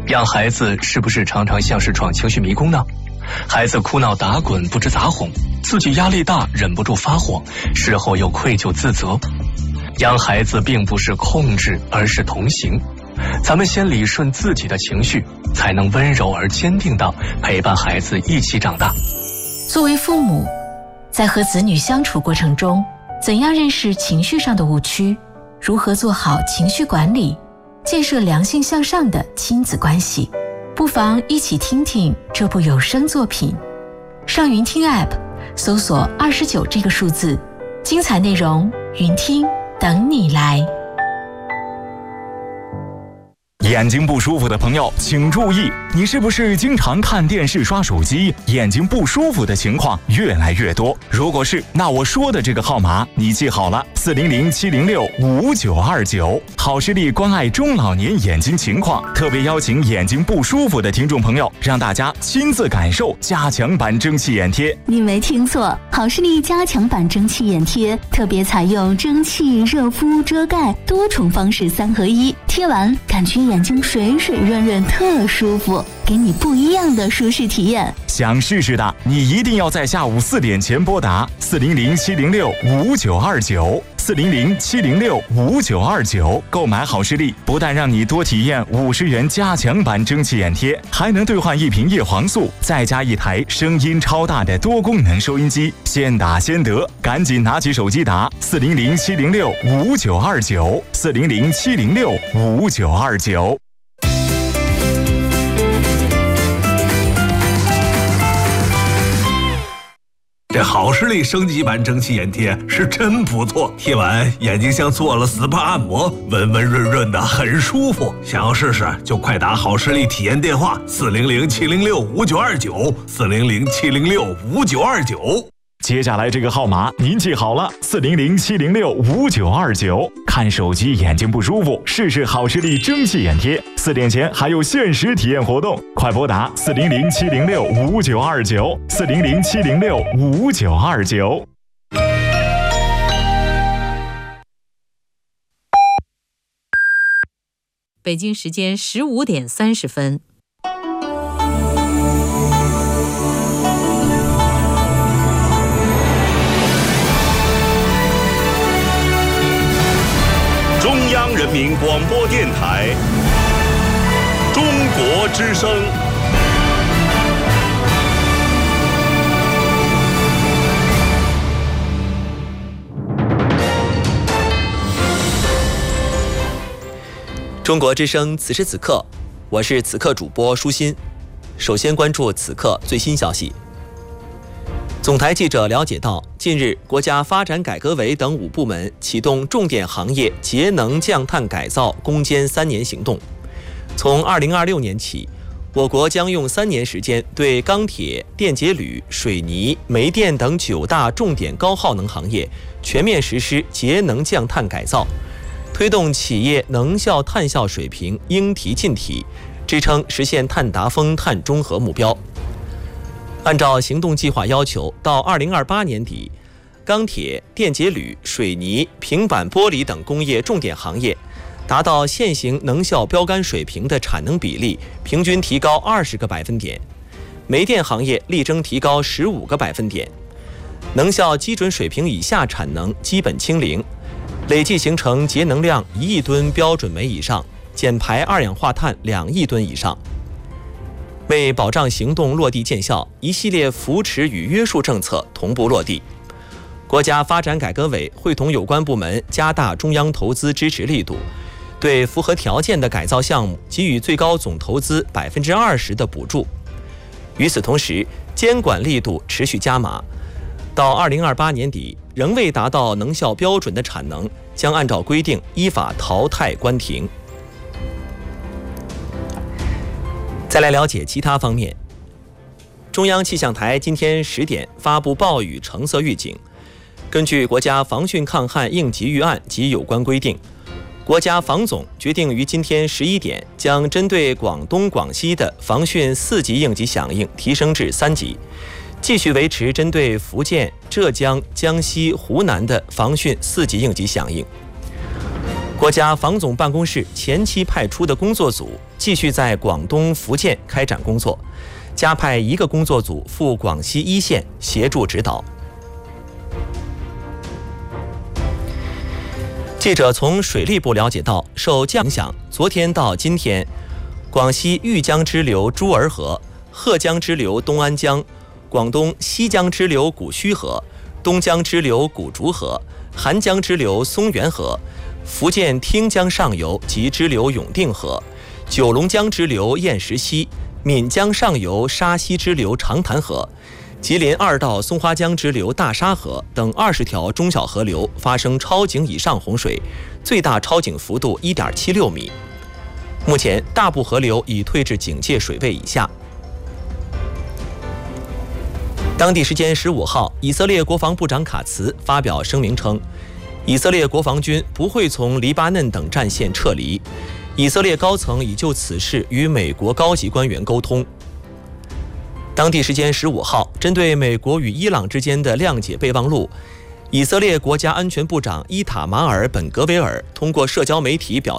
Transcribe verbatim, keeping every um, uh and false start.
养孩子是不是常常像是闯情绪迷宫呢？孩子哭闹打滚不知咋哄，自己压力大忍不住发火，事后又愧疚自责。养孩子并不是控制，而是同行。咱们先理顺自己的情绪，才能温柔而坚定地陪伴孩子一起长大。 作为父母，在和子女相处过程中，怎样认识情绪上的误区，如何做好情绪管理，建设良性向上的亲子关系，不妨一起听听这部有声作品。上云听 App 搜索二十九这个数字，精彩内容云听等你来。 眼睛不舒服的朋友请注意，你是不是经常看电视刷手机，眼睛不舒服的情况越来越多？如果是，那我说的这个号码你记好了，四零零七零六五九二九。好视力关爱中老年眼睛情况，特别邀请眼睛不舒服的听众朋友，让大家亲自感受加强版蒸汽眼贴。 你没听错，好视力加强版蒸汽眼贴特别采用蒸汽、热敷、遮盖多重方式三合一，贴完感觉眼睛水水润润，特舒服，给你不一样的舒适体验。 想试试的，你一定要在下午四点前拨打四零零七零六五九二九，四零零七零六五九二九，购买好视力，不但让你多体验五十元加强版蒸汽眼贴，还能兑换一瓶叶黄素，再加一台声音超大的多功能收音机，先打先得，赶紧拿起手机打四零零七零六五九二九，四零零七零六五九二九。 这好视力升级版蒸汽眼贴是真不错，贴完眼睛像做了 S P A 按摩，温温润润的，很舒服。想要试试就快打好视力体验电话四零零七零六五九二九，四零零七零六五九二九。 接下来这个号码您记好了，四零零七零六五九二九。看手机眼睛不舒服，试试好视力蒸汽眼贴，四点前还有限时体验活动，快拨打四零零七零六五九二九，四零零七零六五九二九。 北京时间十五点三十分。 中央人民广播电台中国之声。 中国之声，此时此刻，我是此刻主播舒心。首先关注此刻最新消息。总台记者了解到，近日国家发展改革委等五部门启动重点行业节能降碳改造攻坚三年行动。从二零二六年起，我国将用三年时间对钢铁、电解铝、水泥、煤电等九大重点高耗能行业全面实施节能降碳改造，推动企业能效碳效水平应提尽提，支撑实现碳达峰、碳中和目标。按照行动计划要求，到二零二八年底，钢铁、电解铝、水泥、平板玻璃等工业重点行业达到现行能效标杆水平的产能比例平均提高二十个百分点，煤电行业力争提高十五个百分点，能效基准水平以下产能基本清零，累计形成节能量一亿吨标准煤以上，减排二氧化碳两亿吨以上。为保障行动落地见效，一系列扶持与约束政策同步落地。国家发展改革委会同有关部门加大中央投资支持力度，对符合条件的改造项目给予最高总投资百分之二十的补助。与此同时，监管力度持续加码，到二零二八年底，仍未达到能效标准的产能将按照规定依法淘汰关停。再来了解其他方面。中央气象台今天十点发布暴雨橙色预警。根据国家防汛抗旱应急预案及有关规定，国家防总决定于今天十一点将针对广东、广西的防汛四级应急响应提升至三级，继续维持针对福建、浙江、江西、湖南的防汛四级应急响应。 国家防总办公室前期派出的工作组继续在广东、福建开展工作，加派一个工作组赴广西一线协助指导。记者从水利部了解到，受降影响，昨天到今天，广西豫江支流珠儿河、鹤江支流东安江、广东西江支流古虚河、东江支流古竹河、韩江支流松原河、福建汀江上游及支流永定河、九龙江支流偃石溪、闽江上游沙溪支流长潭河、吉林二道松花江支流大沙河等二十条中小河流发生超警以上洪水，最大超警幅度 一点七六米。目前大部河流已退至警戒水位以下。当地时间十五号，以色列国防部长卡茨发表声明称，以色列国防军不会从黎巴嫩等战线撤离，以色列高层已就此事与美国高级官员沟通。当地时间十五号，针对美国与伊朗之间的谅解备忘录，以色列国家安全部长伊塔马尔·本格维尔通过社交媒体表